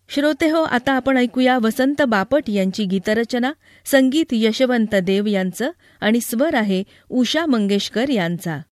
श्रोतेहो, आता आपण ऐकूया वसंत बापट यांची गीतरचना. संगीत यशवंत देव यांचं आणि स्वर आहे उषा मंगेशकर यांचा.